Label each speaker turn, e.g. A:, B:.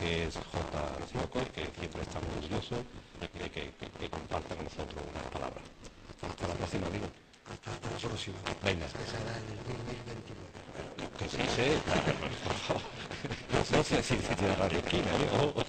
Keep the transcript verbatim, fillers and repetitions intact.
A: que es J. Simoco, que siempre está muy orgulloso de que, que, que, que comparta con nosotros unas palabras. Hasta la próxima, amigo.
B: Hasta la próxima.
A: Venga.
B: Que será en el dos mil veintinueve.
A: Que sí sé, por favor. No sé si se tiene Radio Esquina, ¿eh? O,